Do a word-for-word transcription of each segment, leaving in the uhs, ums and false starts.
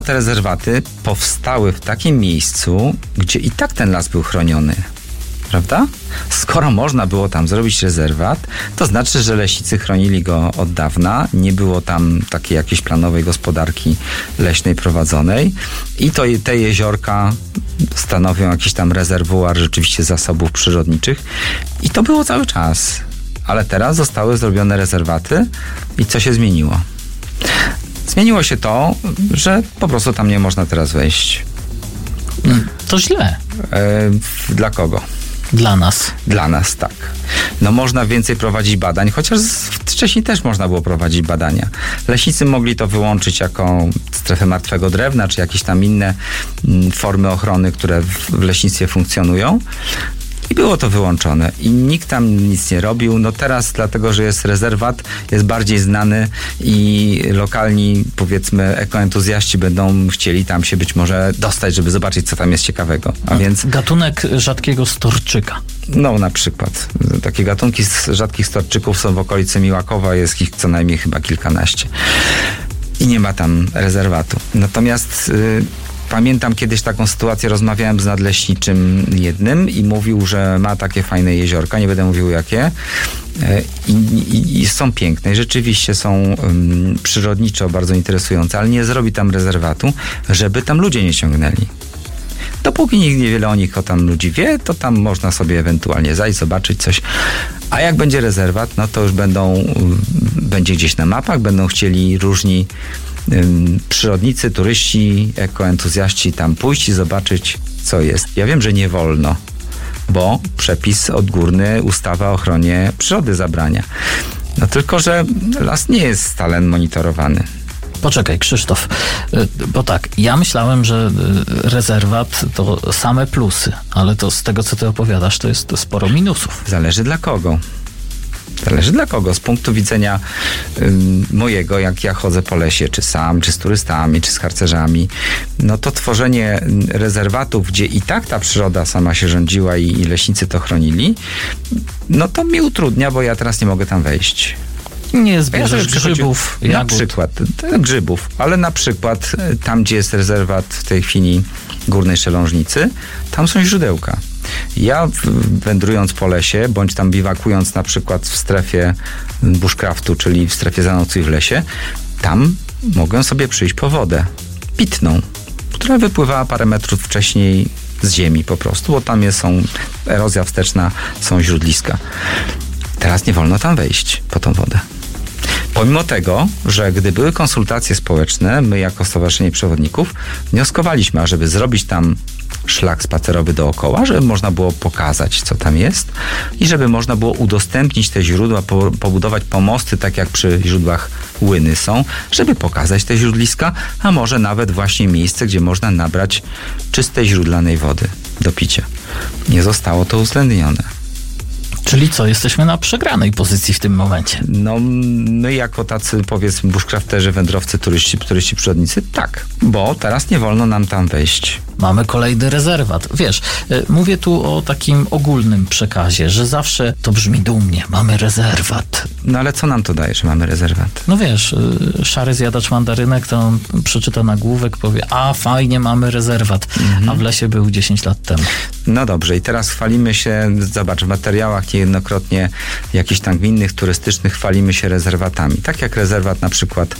Te rezerwaty powstały w takim miejscu, gdzie i tak ten las był chroniony. Prawda? Skoro można było tam zrobić rezerwat, to znaczy, że leśnicy chronili go od dawna, nie było tam takiej jakiejś planowej gospodarki leśnej prowadzonej i to te jeziorka stanowią jakiś tam rezerwuar rzeczywiście zasobów przyrodniczych i to było cały czas. Ale teraz zostały zrobione rezerwaty i co się zmieniło? Zmieniło się to, że po prostu tam nie można teraz wejść. To źle. E, dla kogo? Dla nas. Dla nas, tak. No można więcej prowadzić badań, chociaż wcześniej też można było prowadzić badania. Leśnicy mogli to wyłączyć jako strefę martwego drewna, czy jakieś tam inne formy ochrony, które w leśnictwie funkcjonują. I było to wyłączone i nikt tam nic nie robił. No teraz, dlatego że jest rezerwat, jest bardziej znany i lokalni, powiedzmy, ekoentuzjaści będą chcieli tam się być może dostać, żeby zobaczyć, co tam jest ciekawego. A więc gatunek rzadkiego storczyka. No na przykład. Takie gatunki z rzadkich storczyków są w okolicy Miłakowa, jest ich co najmniej chyba kilkanaście. I nie ma tam rezerwatu. Natomiast yy, pamiętam kiedyś taką sytuację, rozmawiałem z nadleśniczym jednym i mówił, że ma takie fajne jeziorka, nie będę mówił jakie, i, i, i są piękne i rzeczywiście są um, przyrodniczo bardzo interesujące, ale nie zrobi tam rezerwatu, żeby tam ludzie nie ciągnęli. Dopóki nikt niewiele o nich, o tam ludzi wie, to tam można sobie ewentualnie zajść, zobaczyć coś. A jak będzie rezerwat, no to już będą, będzie gdzieś na mapach, będą chcieli różni ym, przyrodnicy, turyści, ekoentuzjaści tam pójść i zobaczyć, co jest. Ja wiem, że nie wolno, bo przepis odgórny, ustawa o ochronie przyrody zabrania. No tylko, że las nie jest stale monitorowany. Poczekaj, Krzysztof, bo tak, ja myślałem, że rezerwat to same plusy, ale to z tego, co ty opowiadasz, to jest sporo minusów. Zależy dla kogo. Zależy dla kogo. Z punktu widzenia ym, mojego, jak ja chodzę po lesie, czy sam, czy z turystami, czy z harcerzami, no to tworzenie rezerwatów, gdzie i tak ta przyroda sama się rządziła i, i leśnicy to chronili, no to mi utrudnia, bo ja teraz nie mogę tam wejść. Nie zbierzesz ja grzybów, Na jagód. przykład, grzybów, ale na przykład tam, gdzie jest rezerwat w tej chwili Górnej Szelążnicy, tam są źródełka. Ja wędrując po lesie, bądź tam biwakując na przykład w strefie bushcraftu, czyli w strefie zanocuj w lesie, tam mogę sobie przyjść po wodę pitną, która wypływała parę metrów wcześniej z ziemi po prostu, bo tam jest, są erozja wsteczna, są źródliska. Teraz nie wolno tam wejść po tą wodę. Pomimo tego, że gdy były konsultacje społeczne, my jako Stowarzyszenie Przewodników wnioskowaliśmy, ażeby zrobić tam szlak spacerowy dookoła, żeby można było pokazać, co tam jest i żeby można było udostępnić te źródła, po, pobudować pomosty, tak jak przy źródłach Łyny są, żeby pokazać te źródliska, a może nawet właśnie miejsce, gdzie można nabrać czystej źródlanej wody do picia. Nie zostało to uwzględnione. Czyli co, jesteśmy na przegranej pozycji w tym momencie? No, my jako tacy, powiedzmy, bushcrafterzy, wędrowcy, turyści, turyści przyrodnicy, tak, bo teraz nie wolno nam tam wejść. Mamy kolejny rezerwat. Wiesz, mówię tu o takim ogólnym przekazie, że zawsze to brzmi dumnie, mamy rezerwat. No ale co nam to daje, że mamy rezerwat? No wiesz, szary zjadacz mandarynek, to on przeczyta nagłówek, powie, a fajnie, mamy rezerwat, mhm. a w lesie był dziesięć lat temu. No dobrze, i teraz chwalimy się, zobacz, w materiałach niejednokrotnie jakichś tam gminnych, turystycznych chwalimy się rezerwatami. Tak jak rezerwat na przykład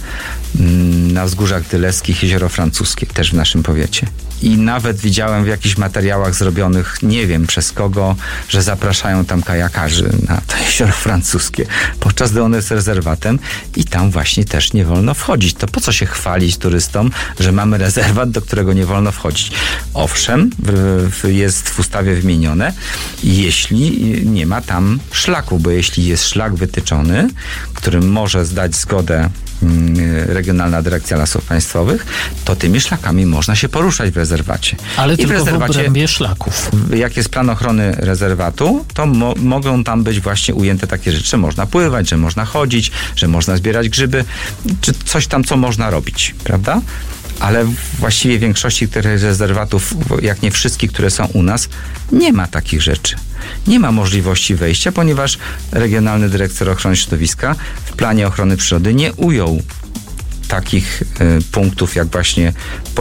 mm, na wzgórzach dyleskich, Jezioro Francuskie, też w naszym powiecie. I nawet widziałem w jakichś materiałach zrobionych, nie wiem przez kogo, że zapraszają tam kajakarzy na to Jezioro Francuskie, podczas gdy ono jest rezerwatem i tam właśnie też nie wolno wchodzić. To po co się chwalić turystom, że mamy rezerwat, do którego nie wolno wchodzić? Owszem, w, w, jest w ustawie wymienione, jeśli nie ma tam szlaku, bo jeśli jest szlak wytyczony, którym może zdać zgodę Regionalna Dyrekcja Lasów Państwowych, to tymi szlakami można się poruszać w rezerwacie. Ale I tylko w rezerwacie, w obrębie szlaków. Jak jest plan ochrony rezerwatu, to mo- mogą tam być właśnie ujęte takie rzeczy, że można pływać, że można chodzić, że można zbierać grzyby, czy coś tam, co można robić, prawda? Ale właściwie w większości tych rezerwatów, jak nie wszystkich, które są u nas, nie ma takich rzeczy. Nie ma możliwości wejścia, ponieważ Regionalny Dyrektor Ochrony Środowiska w planie ochrony przyrody nie ujął takich punktów jak właśnie